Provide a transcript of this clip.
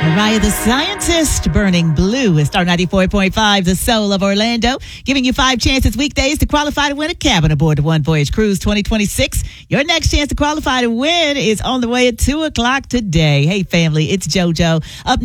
Mariah the Scientist, Burning Blue, is Star 94.5, the soul of Orlando, giving you 5 chances weekdays to qualify to win a cabin aboard the One Voyage Cruise 2026. Your next chance to qualify to win is on the way at 2 o'clock today. Hey, family, it's JoJo. Up